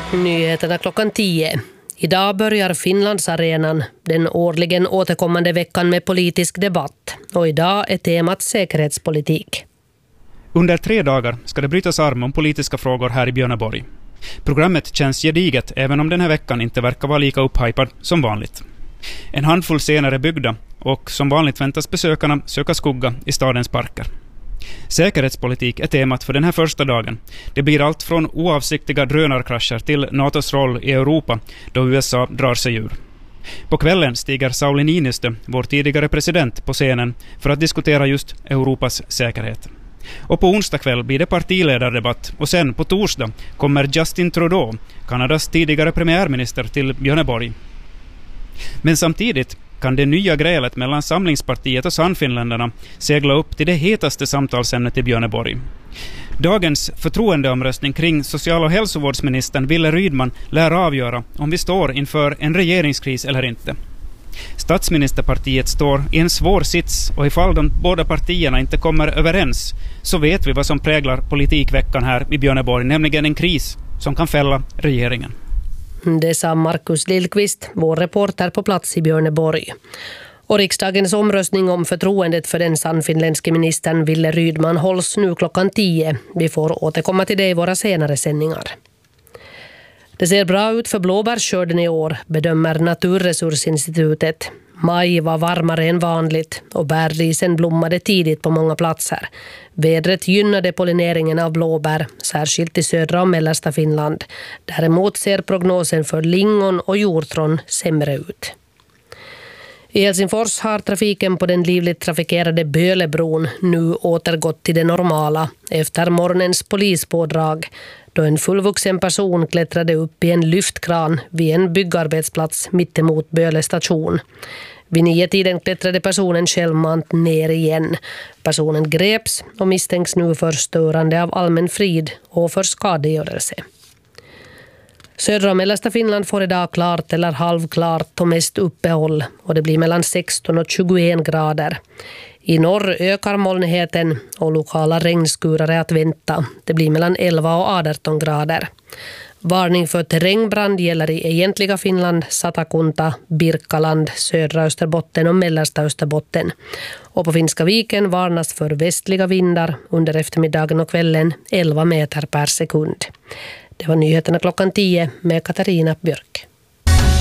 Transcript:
Nyheterna klockan 10. Idag börjar Finlandsarenan, den årligen återkommande veckan med politisk debatt. Och idag är temat säkerhetspolitik. Under 3 dagar ska det brytas arm om politiska frågor här i Björneborg. Programmet känns gediget även om den här veckan inte verkar vara lika upphypad som vanligt. En handfull scener är byggda och som vanligt väntas besökarna söka skugga i stadens parker. Säkerhetspolitik är temat för den här första dagen. Det blir allt från oavsiktliga drönarkrascher till NATOs roll i Europa då USA drar sig ur. På kvällen stiger Sauli Niinistö, vår tidigare president, på scenen för att diskutera just Europas säkerhet. Och på onsdag kväll blir det partiledardebatt och sen på torsdag kommer Justin Trudeau, Kanadas tidigare premiärminister, till Björneborg. Men samtidigt kan det nya grälet mellan Samlingspartiet och Sannfinländarna segla upp till det hetaste samtalsämnet i Björneborg. Dagens förtroendeomröstning kring social- och hälsovårdsministern Wille Rydman lär avgöra om vi står inför en regeringskris eller inte. Statsministerpartiet står i en svår sits och ifall de båda partierna inte kommer överens så vet vi vad som präglar politikveckan här i Björneborg, nämligen en kris som kan fälla regeringen. Det sa Markus Lillqvist, vår reporter på plats i Björneborg. Och riksdagens omröstning om förtroendet för den sannfinländske ministern Wille Rydman hålls nu klockan 10. Vi får återkomma till det i våra senare sändningar. Det ser bra ut för blåbärsskörden i år, bedömer Naturresursinstitutet. Maj var varmare än vanligt och bärrisen blommade tidigt på många platser. Vädret gynnade pollineringen av blåbär, särskilt i södra och mellersta Finland. Däremot ser prognosen för lingon och hjortron sämre ut. I Helsingfors har trafiken på den livligt trafikerade Bölebron nu återgått till det normala efter morgonens polispådrag, då en fullvuxen person klättrade upp i en lyftkran vid en byggarbetsplats mittemot Böle station. Vid 9-tiden klättrade personen självmant ner igen. Personen greps och misstänks nu för störande av allmän frid och för skadegörelse. Södra och mellersta Finland får idag klart eller halvklart och mest uppehåll och det blir mellan 16 och 21 grader. I norr ökar molnigheten och lokala regnskurar är att vänta. Det blir mellan 11 och 18 grader. Varning för terrängbrand gäller i egentliga Finland, Satakunta, Birkaland, södra Österbotten och mellersta Österbotten. Och på Finska viken varnas för västliga vindar under eftermiddagen och kvällen 11 meter per sekund. Det var nyheterna klockan 10 med Katarina Björk.